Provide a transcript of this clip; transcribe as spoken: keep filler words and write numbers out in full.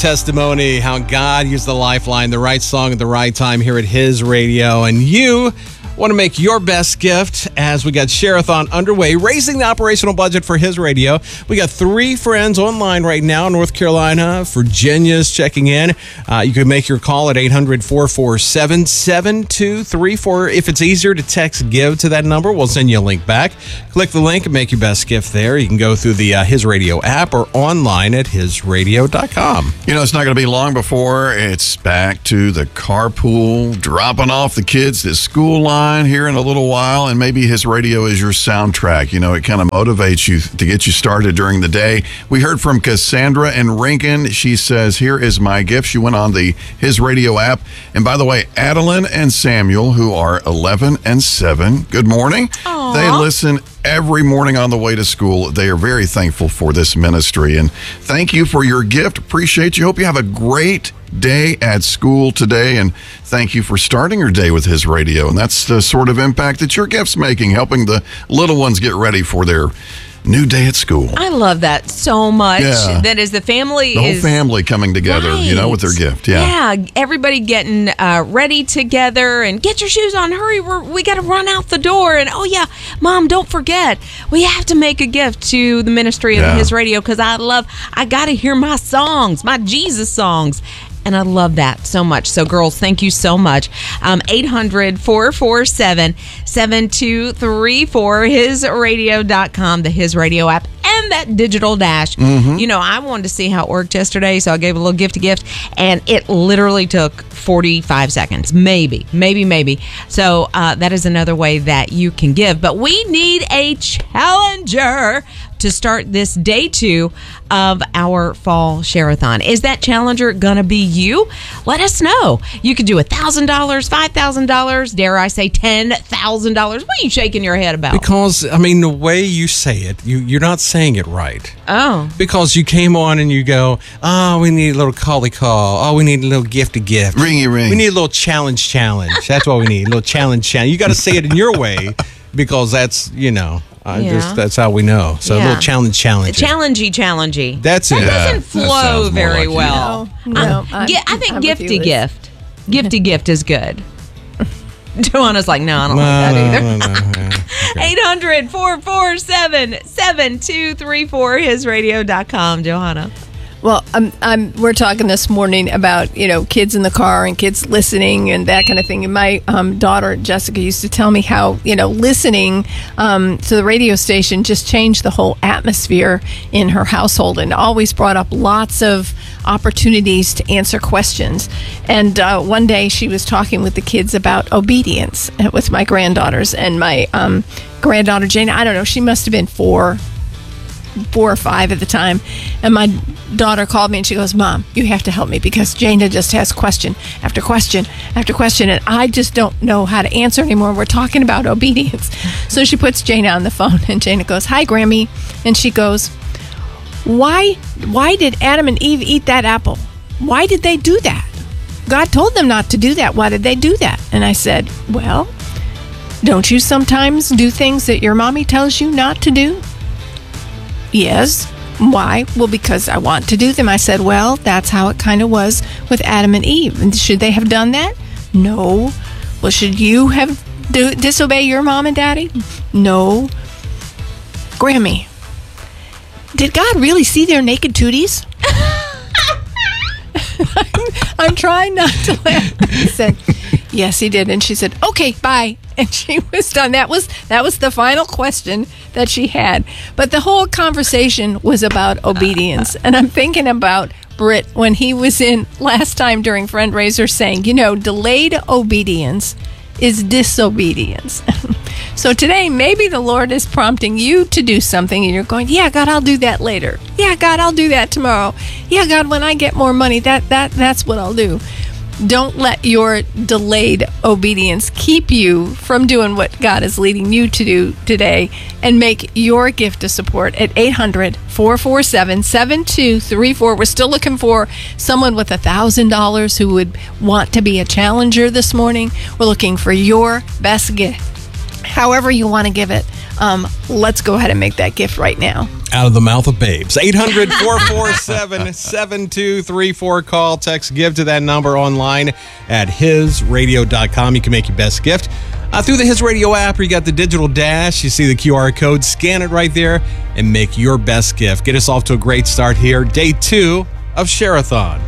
testimony how God used the Lifeline, the right song at the right time here at His Radio. And you want to make your best gift as we got Share-a-thon underway, raising the operational budget for His Radio. We got three friends online right now. North Carolina, Virginia's checking in. Uh, you can make your call at eight hundred, four four seven, seven two three four. If it's easier to text GIVE to that number, we'll send you a link back. Click the link and make your best gift there. You can go through the uh, His Radio app or online at his radio dot com. You know, it's not going to be long before it's back to the carpool, dropping off the kids to school line here in a little while, and maybe His Radio is your soundtrack. You know, it kind of motivates you to get you started during the day. We heard from Cassandra in Rincon. She says, here is my gift. She went on the His Radio app. And by the way, Adeline and Samuel, who are eleven and seven, good morning. Aww. They listen every morning on the way to school. They are very thankful for this ministry. And thank you for your gift. Appreciate you. Hope you have a great day at school today. And thank you for starting your day with His Radio. And that's the sort of impact that your gift's making, helping the little ones get ready for their new day at school. I love that so much. Yeah. That is the family The whole is family coming together, right. you know, with their gift. Yeah. Yeah. Everybody getting uh, ready together and get your shoes on. Hurry. We're, we got to run out the door. And oh, yeah, Mom, don't forget. We have to make a gift to the ministry of Yeah. His Radio because I love, I got to hear my songs, my Jesus songs. And I love that so much. So, girls, thank you so much. Um, eight hundred, four four seven, seven two three four, his radio dot com, the His Radio app, and that digital dash. Mm-hmm. You know, I wanted to see how it worked yesterday, so I gave a little gift to gift, and it literally took forty-five seconds. Maybe, maybe, maybe. So, uh, that is another way that you can give. But we need a challenger to start this day two of our fall Share-a-thon. Is that challenger going to be you? Let us know. You could do one thousand dollars, five thousand dollars, dare I say ten thousand dollars. What are you shaking your head about? Because, I mean, the way you say it, you, you're not saying it right. Oh. Because you came on and you go, oh, we need a little call call. Oh, we need a little gift to gift. Ringy ring. We need a little challenge challenge. That's what we need. A little challenge challenge. You got to say it in your way because that's, you know, uh, Yeah. just, that's how we know. So a Yeah. little challenge challenge. Challengey, challengey. That's it. That Yeah, doesn't that flow sounds more very like you. well. No, no, Um, I'm- gi- I think I'm with gifty you, Liz. gift. Gifty gift is good. Joanna's like, no, I don't No, like that either. no, no, no, yeah. eight hundred, four four seven, seven two three four, his radio dot com, Johanna. Well, I'm, I'm, we're talking this morning about, you know, kids in the car and kids listening and that kind of thing. And my um, daughter, Jessica, used to tell me how, you know, listening um, to the radio station just changed the whole atmosphere in her household and always brought up lots of opportunities to answer questions. And uh, one day she was talking with the kids about obedience uh, with my granddaughters. And my um, granddaughter, Jane, I don't know, she must have been four. four or five at the time, and my daughter called me and she goes, Mom, you have to help me because Jana just has question after question after question and I just don't know how to answer anymore. We're talking about obedience. So she puts Jana on the phone and Jana goes, hi, Grammy. And she goes, why why did Adam and Eve eat that apple? Why did they do that? God told them not to do that. Why did they do that? And I said, well, don't you sometimes do things that your mommy tells you not to do? Yes. Why? Well, because I want to do them. I said, well, that's how it kind of was with Adam and Eve. And should they have done that? No. Well, should you have do, disobey your mom and daddy? No. Grammy, did God really see their naked tooties? I'm, I'm trying not to laugh. He said, yes, he did. And she said, okay, bye. And she was done. That was that was the final question that she had. But the whole conversation was about obedience. And I'm thinking about Britt when he was in last time during Friendraiser saying, you know, delayed obedience is disobedience. So today, maybe the Lord is prompting you to do something and you're going, yeah, God, I'll do that later. Yeah, God, I'll do that tomorrow. Yeah, God, when I get more money, that that that's what I'll do. Don't let your delayed obedience keep you from doing what God is leading you to do today, and make your gift of support at eight hundred, four four seven, seven two three four. We're still looking for someone with one thousand dollars who would want to be a challenger this morning. We're looking for your best gift. However you want to give it, um, let's go ahead and make that gift right now. out of the mouth of babes. eight hundred, four four seven, seven two three four. Call, text, give to that number online at his radio dot com. You can make your best gift uh, through the His Radio app, where you got the digital dash. You see the Q R code, scan it right there, and make your best gift. Get us off to a great start here. Day two of Share-a-thon.